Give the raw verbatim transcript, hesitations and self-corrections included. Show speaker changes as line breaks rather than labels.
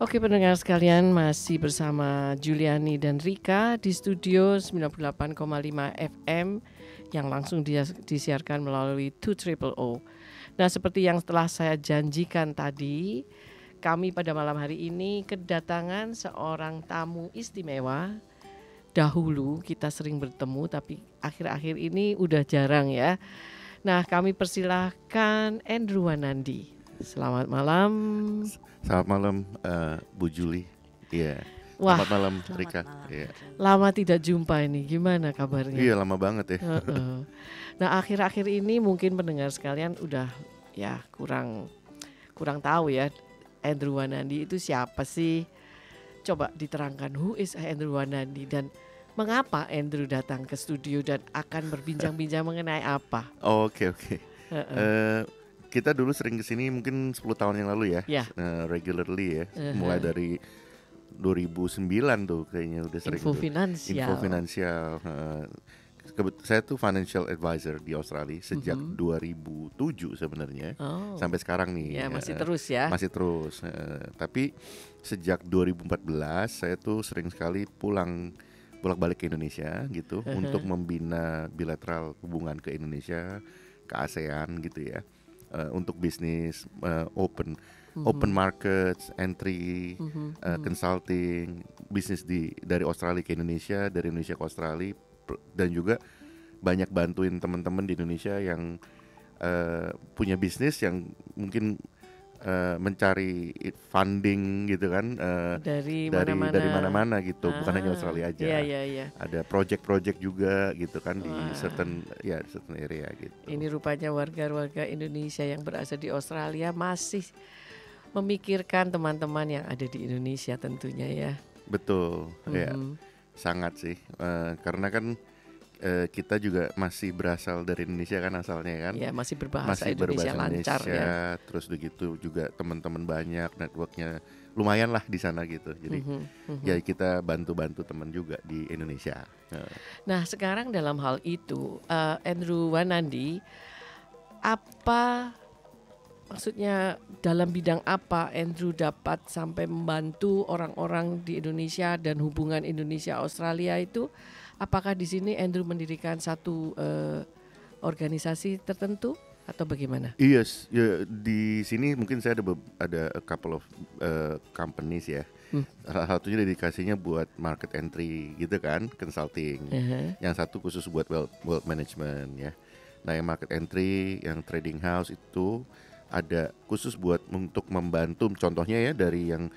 Oke pendengar sekalian, masih bersama Juliani dan Rika di studio sembilan puluh delapan koma lima F M yang langsung dia, disiarkan melalui two triple O. Nah, seperti yang telah saya janjikan tadi, kami pada malam hari ini kedatangan seorang tamu istimewa. Dahulu kita sering bertemu, tapi akhir-akhir ini udah jarang ya. Nah, kami persilahkan Andrew Wanandi. Selamat malam.
Selamat malam uh, Bu Juli. Iya. Yeah.
Wah,
selamat malam
Selamat
Rika.
malam.
Yeah.
Lama tidak jumpa ini. Gimana kabarnya?
Iya, lama banget ya.
Uh-uh. Nah, akhir-akhir ini mungkin pendengar sekalian udah ya kurang kurang tahu ya Andrew Wanandi itu siapa sih? Coba diterangkan, who is Andrew Wanandi dan mengapa Andrew datang ke studio dan akan berbincang-bincang mengenai apa?
Oh, oke oke.
Uh-uh.
Uh, kita dulu sering kesini mungkin sepuluh tahun yang lalu ya,
Ya.
uh, regularly ya,
Uh-huh.
mulai dari dua ribu sembilan tuh kayaknya udah sering.
Info
tuh.
finansial.
Info finansial. Uh, kebet- saya tuh financial advisor di Australia sejak
Mhm.
dua ribu tujuh sebenarnya,
Oh.
sampai sekarang nih.
Ya, masih
Uh,
terus ya.
Masih terus. Uh, tapi sejak dua ribu empat belas saya tuh sering sekali pulang bolak-balik ke Indonesia gitu
Uh-huh.
untuk membina bilateral hubungan ke Indonesia, ke ASEAN gitu ya. Uh, untuk bisnis uh, open
Mhm.
open markets, entry,
Mhm.
uh,
Mhm.
consulting, bisnis di dari Australia ke Indonesia, dari Indonesia ke Australia, pr- dan juga banyak bantuin teman-teman di Indonesia yang uh, punya bisnis yang mungkin uh, mencari funding gitu kan uh,
Dari
dari
mana-mana.
dari mana-mana gitu, bukan hanya
Ah,
Australia aja.
Iya, iya, iya.
Ada project-project juga gitu kan di
Wah.
certain ya certain area gitu.
Ini rupanya warga-warga Indonesia yang berada di Australia masih memikirkan teman-teman yang ada di Indonesia tentunya ya.
Betul, ya
Mhm.
sangat sih. Uh, karena kan uh, kita juga masih berasal dari Indonesia kan asalnya kan.
Ya, masih berbahasa
Masih
Indonesia
berbahasa
lancar
Indonesia,
ya.
terus begitu juga teman-teman banyak, networknya lumayan lah di sana gitu. Jadi
Mhm, mhm.
ya kita bantu-bantu teman juga di Indonesia. Uh,
Nah, sekarang dalam hal itu eh, Andrew Wanandi, apa maksudnya dalam bidang apa Andrew dapat sampai membantu orang-orang di Indonesia dan hubungan Indonesia Australia itu? Apakah di sini Andrew mendirikan satu eh, organisasi tertentu atau bagaimana?
Yes, ya di sini mungkin saya ada be- ada a couple of uh, companies ya.
Hmm.
Salah satunya dedikasinya buat market entry gitu kan, consulting.
Uh-huh.
Yang satu khusus buat wealth, wealth management ya. Nah, yang market entry, yang trading house itu ada khusus buat untuk membantu, contohnya ya dari yang